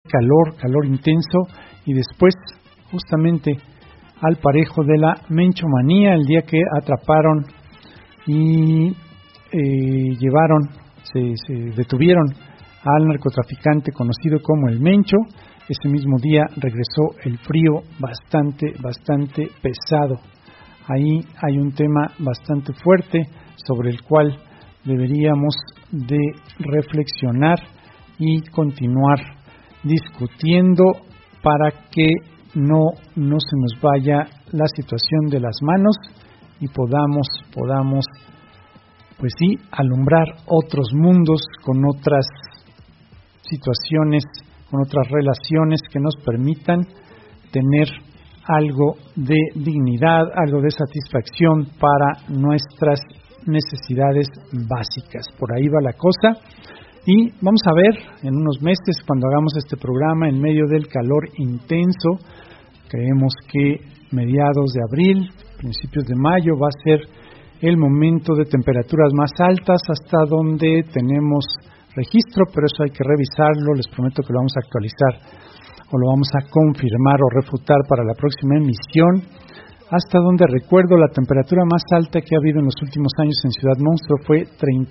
calor intenso, y después justamente al parejo de la menchomanía, el día que atraparon y se detuvieron al narcotraficante conocido como el Mencho. Ese mismo día regresó el frío bastante pesado. Ahí hay un tema bastante fuerte sobre el cual deberíamos de reflexionar y continuar discutiendo para que no se nos vaya la situación de las manos y podamos pues sí, alumbrar otros mundos con otras situaciones, con otras relaciones que nos permitan tener algo de dignidad, algo de satisfacción para nuestras necesidades básicas. Por ahí va la cosa. Y vamos a ver en unos meses, cuando hagamos este programa en medio del calor intenso, creemos que mediados de abril, principios de mayo, va a ser el momento de temperaturas más altas hasta donde tenemos registro, pero eso hay que revisarlo. Les prometo que lo vamos a actualizar o lo vamos a confirmar o refutar para la próxima emisión. Hasta donde recuerdo, la temperatura más alta que ha habido en los últimos años en Ciudad Monstruo fue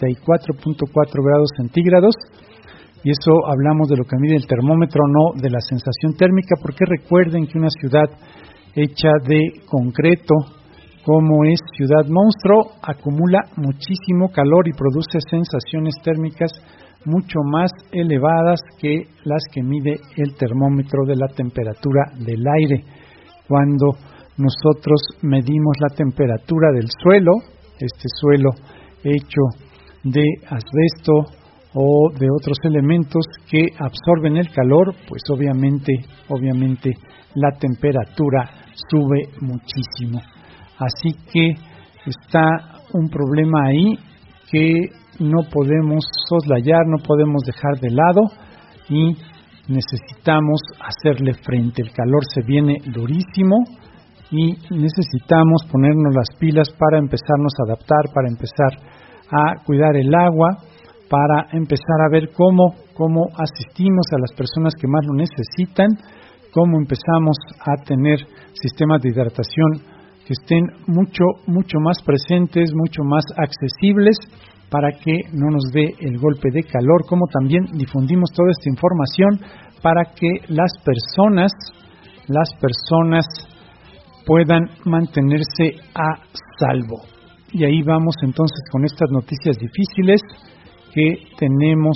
34.4 grados centígrados, y eso hablamos de lo que mide el termómetro, no de la sensación térmica, porque recuerden que una ciudad hecha de concreto como es Ciudad Monstruo acumula muchísimo calor y produce sensaciones térmicas mucho más elevadas que las que mide el termómetro de la temperatura del aire. Cuando nosotros medimos la temperatura del suelo, este suelo hecho de asbesto o de otros elementos que absorben el calor, pues obviamente la temperatura sube muchísimo. Así que está un problema ahí que no podemos soslayar, no podemos dejar de lado y necesitamos hacerle frente. El calor se viene durísimo y necesitamos ponernos las pilas para empezarnos a adaptar, para empezar a cuidar el agua, para empezar a ver cómo asistimos a las personas que más lo necesitan, cómo empezamos a tener sistemas de hidratación que estén mucho más presentes, mucho más accesibles, para que no nos dé el golpe de calor, como también difundimos toda esta información para que las personas puedan mantenerse a salvo. Y ahí vamos entonces con estas noticias difíciles que tenemos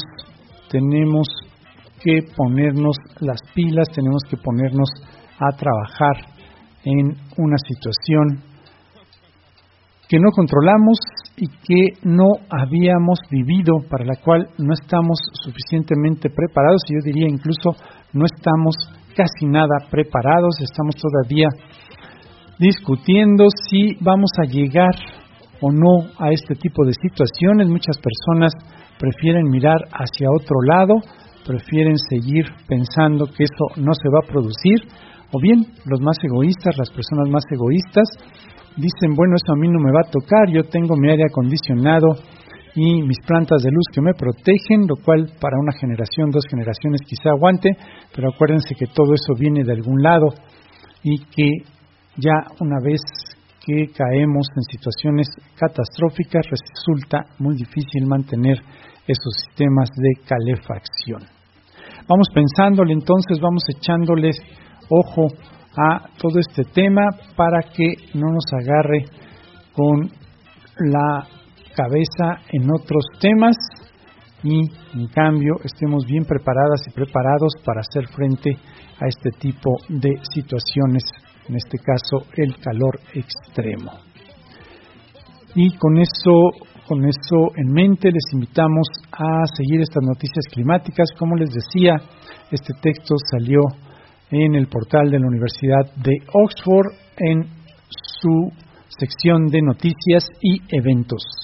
que ponernos las pilas, tenemos que ponernos a trabajar en una situación que no controlamos y que no habíamos vivido, para la cual no estamos suficientemente preparados, y yo diría incluso no estamos casi nada preparados. Estamos todavía discutiendo si vamos a llegar o no a este tipo de situaciones. Muchas personas prefieren mirar hacia otro lado, prefieren seguir pensando que eso no se va a producir, o bien los más egoístas, las personas más egoístas, dicen, bueno, eso a mí no me va a tocar, yo tengo mi aire acondicionado y mis plantas de luz que me protegen, lo cual para una generación, 2 generaciones quizá aguante, pero acuérdense que todo eso viene de algún lado y que ya una vez que caemos en situaciones catastróficas resulta muy difícil mantener esos sistemas de calefacción. Vamos pensándole entonces, vamos echándoles ojo a todo este tema para que no nos agarre con la cabeza en otros temas y en cambio estemos bien preparadas y preparados para hacer frente a este tipo de situaciones, en este caso el calor extremo. Y con eso en mente les invitamos a seguir estas noticias climáticas. Como les decía, este texto salió en el portal de la Universidad de Oxford en su sección de noticias y eventos.